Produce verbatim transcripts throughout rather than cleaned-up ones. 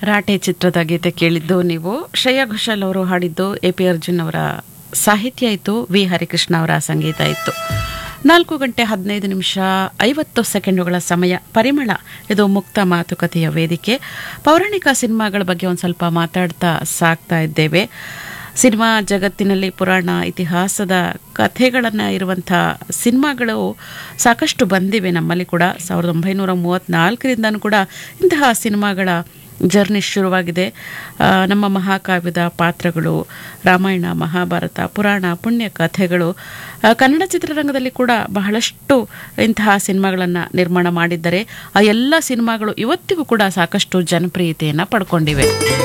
ರಾಟೆ ಚಿತ್ರದ ಗೀತೆ ಕೇಳಿದ್ದು ನೀವು. ಶ್ರೇಯಾ ಘೋಷಾಲ್ ಅವರು ಹಾಡಿದ್ದು, ಎ ಪಿ ಅರ್ಜುನ್ ಅವರ ಸಾಹಿತ್ಯ ಇತ್ತು, ವಿ ಹರಿಕೃಷ್ಣ ಅವರ ಸಂಗೀತ ಇತ್ತು. ನಾಲ್ಕು ಗಂಟೆ ಹದಿನೈದು ನಿಮಿಷ ಐವತ್ತು ಸೆಕೆಂಡುಗಳ ಸಮಯ. ಪರಿಮಳ, ಇದು ಮುಕ್ತ ಮಾತುಕತೆಯ ವೇದಿಕೆ. ಪೌರಾಣಿಕ ಸಿನಿಮಾಗಳ ಬಗ್ಗೆ ಒಂದು ಸ್ವಲ್ಪ ಮಾತಾಡ್ತಾ ಸಾಕ್ತಾ ಇದ್ದೇವೆ. ಸಿನಿಮಾ ಜಗತ್ತಿನಲ್ಲಿ ಪುರಾಣ ಇತಿಹಾಸದ ಕಥೆಗಳನ್ನು ಇರುವಂಥ ಸಿನಿಮಾಗಳು ಸಾಕಷ್ಟು ಬಂದಿವೆ ನಮ್ಮಲ್ಲಿ ಕೂಡ. ಸಾವಿರದ ಒಂಬೈನೂರ ಮೂವತ್ತ್ನಾಲ್ಕರಿಂದನೂ ಕೂಡ ಇಂತಹ ಸಿನಿಮಾಗಳ ಜರ್ನಿ ಶುರುವಾಗಿದೆ. ನಮ್ಮ ಮಹಾಕಾವ್ಯದ ಪಾತ್ರಗಳು, ರಾಮಾಯಣ, ಮಹಾಭಾರತ, ಪುರಾಣ, ಪುಣ್ಯ ಕಥೆಗಳು. ಕನ್ನಡ ಚಿತ್ರರಂಗದಲ್ಲಿ ಕೂಡ ಬಹಳಷ್ಟು ಇಂತಹ ಸಿನಿಮಾಗಳನ್ನು ನಿರ್ಮಾಣ ಮಾಡಿದ್ದಾರೆ. ಆ ಎಲ್ಲ ಸಿನಿಮಾಗಳು ಇವತ್ತಿಗೂ ಕೂಡ ಸಾಕಷ್ಟು ಜನಪ್ರಿಯತೆಯನ್ನು ಪಡ್ಕೊಂಡಿವೆ.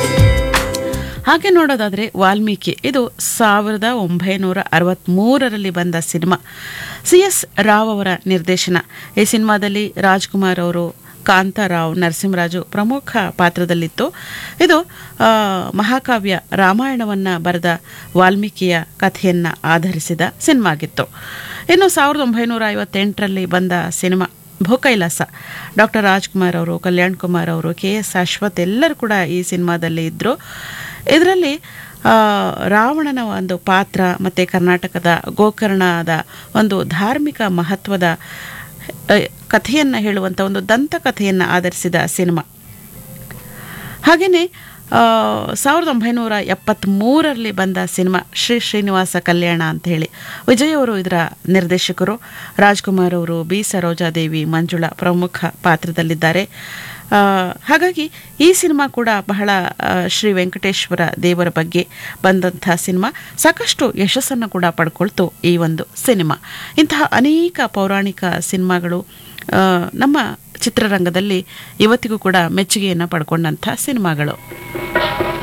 ಹಾಗೆ ನೋಡೋದಾದರೆ ವಾಲ್ಮೀಕಿ, ಇದು ಸಾವಿರದ ಒಂಬೈನೂರ ಅರವತ್ತ್ಮೂರರಲ್ಲಿ ಬಂದ ಸಿನಿಮಾ. ಸಿ ಎಸ್ ರಾವ್ ಅವರ ನಿರ್ದೇಶನ. ಈ ಸಿನಿಮಾದಲ್ಲಿ ರಾಜ್ಕುಮಾರ್ ಅವರು, ಕಾಂತಾರಾವ್, ನರಸಿಂಹರಾಜು ಪ್ರಮುಖ ಪಾತ್ರದಲ್ಲಿತ್ತು. ಇದು ಮಹಾಕಾವ್ಯ ರಾಮಾಯಣವನ್ನು ಬರೆದ ವಾಲ್ಮೀಕಿಯ ಕಥೆಯನ್ನು ಆಧರಿಸಿದ ಸಿನಿಮಾ ಆಗಿತ್ತು. ಇನ್ನು ಸಾವಿರದ ಒಂಬೈನೂರ ಐವತ್ತೆಂಟರಲ್ಲಿ ಬಂದ ಸಿನಿಮಾ ಭೂಕೈಲಾಸ. ಡಾಕ್ಟರ್ ರಾಜ್ಕುಮಾರ್ ಅವರು, ಕಲ್ಯಾಣ್ ಕುಮಾರ್ ಅವರು, ಕೆ ಎಸ್ ಅಶ್ವಥ್ ಎಲ್ಲರೂ ಕೂಡ ಈ ಸಿನಿಮಾದಲ್ಲಿ ಇದ್ದರು. ಇದರಲ್ಲಿ ರಾವಣನ ಒಂದು ಪಾತ್ರ ಮತ್ತು ಕರ್ನಾಟಕದ ಗೋಕರ್ಣದ ಒಂದು ಧಾರ್ಮಿಕ ಮಹತ್ವದ ಕಥೆಯನ್ನು ಹೇಳುವಂಥ ಒಂದು ದಂತಕಥೆಯನ್ನು ಆಧರಿಸಿದ ಸಿನಿಮಾ. ಹಾಗೆಯೇ ಸಾವಿರದ ಒಂಬೈನೂರ ಎಪ್ಪತ್ತ್ಮೂರರಲ್ಲಿ ಬಂದ ಸಿನಿಮಾ ಶ್ರೀ ಶ್ರೀನಿವಾಸ ಕಲ್ಯಾಣ ಅಂತ ಹೇಳಿ. ವಿಜಯ್ ಅವರು ಇದರ ನಿರ್ದೇಶಕರು. ರಾಜ್ಕುಮಾರ್ ಅವರು, ಬಿ ಸರೋಜಾದೇವಿ, ಮಂಜುಳಾ ಪ್ರಮುಖ ಪಾತ್ರದಲ್ಲಿದ್ದಾರೆ. ಹಾಗಾಗಿ ಈ ಸಿನಿಮಾ ಕೂಡ ಬಹಳ ಶ್ರೀ ವೆಂಕಟೇಶ್ವರ ದೇವರ ಬಗ್ಗೆ ಬಂದಂಥ ಸಿನಿಮಾ. ಸಾಕಷ್ಟು ಯಶಸ್ಸನ್ನು ಕೂಡ ಪಡ್ಕೊಳ್ತು ಈ ಒಂದು ಸಿನಿಮಾ. ಇಂತಹ ಅನೇಕ ಪೌರಾಣಿಕ ಸಿನಿಮಾಗಳು ನಮ್ಮ ಚಿತ್ರರಂಗದಲ್ಲಿ ಇವತ್ತಿಗೂ ಕೂಡ ಮೆಚ್ಚುಗೆಯನ್ನು ಪಡ್ಕೊಂಡಂಥ ಸಿನಿಮಾಗಳು.